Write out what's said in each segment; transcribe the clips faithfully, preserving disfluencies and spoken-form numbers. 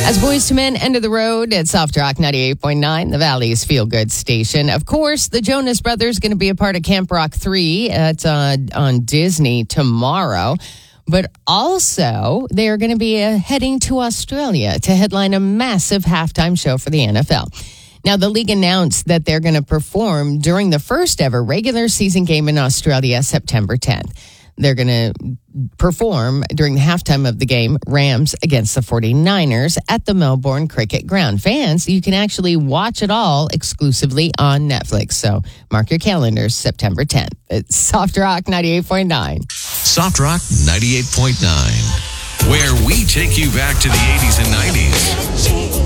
As Boyz two Men enter the road at Soft Rock ninety-eight point nine, the Valley's feel-good station. Of course, the Jonas Brothers going to be a part of Camp Rock three at, uh, on Disney tomorrow. But also, they are going to be uh, heading to Australia to headline a massive halftime show for the N F L. Now, the league announced that they're going to perform during the first ever regular season game in Australia, September tenth. They're going to perform during the halftime of the game, Rams against the forty-niners at the Melbourne Cricket Ground. Fans, you can actually watch it all exclusively on Netflix. So mark your calendars, September tenth. It's Soft Rock ninety-eight point nine. Soft Rock ninety-eight point nine, where we take you back to the eighties and nineties.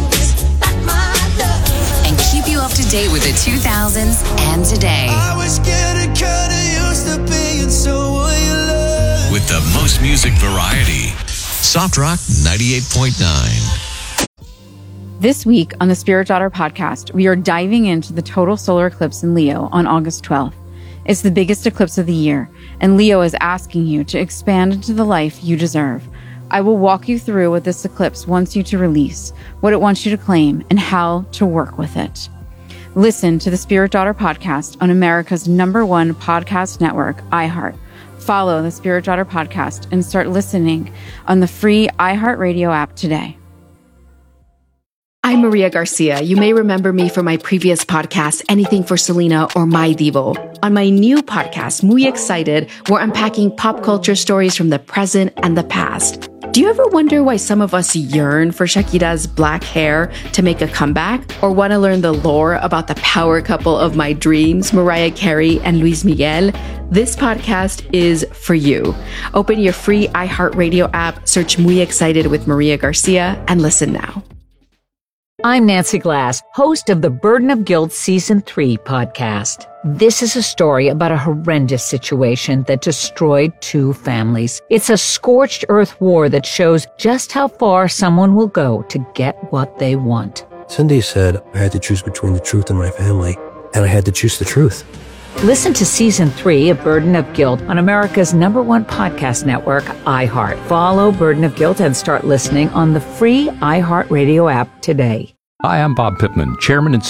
And keep you up to date with the two thousands and today. I was getting kinda used to being someone you love. With the most music variety. Soft Rock ninety-eight point nine. This week on the Spirit Daughter podcast, we are diving into the total solar eclipse in Leo on August twelfth. It's the biggest eclipse of the year, and Leo is asking you to expand into the life you deserve. I will walk you through what this eclipse wants you to release, what it wants you to claim, and how to work with it. Listen to the Spirit Daughter podcast on America's number one podcast network, iHeart. Follow the Spirit Daughter podcast and start listening on the free iHeartRadio app today. I'm Maria Garcia. You may remember me from my previous podcast, Anything for Selena or My Divo. On my new podcast, Muy Excited, we're unpacking pop culture stories from the present and the past. Do you ever wonder why some of us yearn for Shakira's black hair to make a comeback? Or want to learn the lore about the power couple of my dreams, Mariah Carey and Luis Miguel? This podcast is for you. Open your free iHeartRadio app, search Muy Excited with Maria Garcia, and listen now. I'm Nancy Glass, host of the Burden of Guilt Season three podcast. This is a story about a horrendous situation that destroyed two families. It's a scorched earth war that shows just how far someone will go to get what they want. Cindy said I had to choose between the truth and my family, and I had to choose the truth. Listen to Season three of Burden of Guilt on America's number one podcast network, iHeart. Follow Burden of Guilt and start listening on the free iHeartRadio app today. Hi, I'm Bob Pittman, Chairman and